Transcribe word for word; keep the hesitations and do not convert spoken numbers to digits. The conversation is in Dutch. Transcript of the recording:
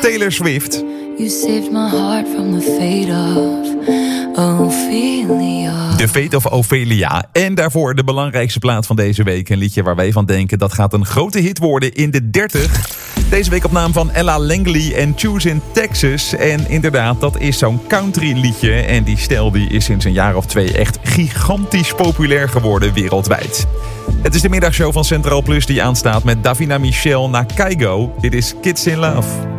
Taylor Swift. You saved my heart from the fate of Ophelia. The Fate of Ophelia. En daarvoor de belangrijkste plaat van deze week. Een liedje waar wij van denken dat gaat een grote hit worden in de dertig. Deze week op naam van Ella Langley en Choose in Texas. En inderdaad, dat is zo'n country liedje. En die stijl die is sinds een jaar of twee echt gigantisch populair geworden wereldwijd. Het is de middagshow van Centraal Plus die aanstaat met Davina Michel naar Kygo. Dit is Kids in Love.